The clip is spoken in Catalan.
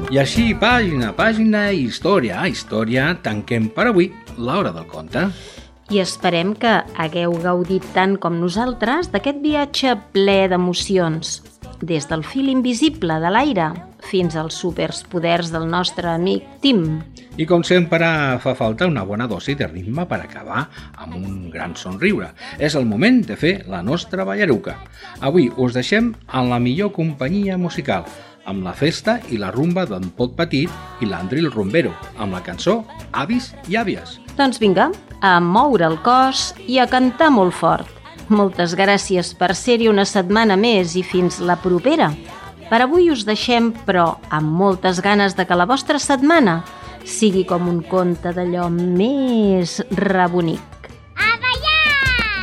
I així, pàgina a pàgina, història a història, tanquem per avui l'Hora del Conte. I esperem que hagueu gaudit tant com nosaltres d'aquest viatge ple d'emocions, des del fil invisible de l'aire fins als superpoders del nostre amic Tim. I com sempre fa falta una bona dosi de ritme per acabar amb un gran somriure. És el moment de fer la nostra ballaruca. Avui us deixem en la millor companyia musical, amb la festa i la rumba d'en Pot Petit i l'Andril Rumbero, amb la cançó Avis i Àvies. Doncs vinga, a moure el cos i a cantar molt fort. Moltes gràcies per ser-hi una setmana més i fins la propera. Per avui us deixem, però amb moltes ganes de que la vostra setmana sigui com un conte d'allò més rebonic.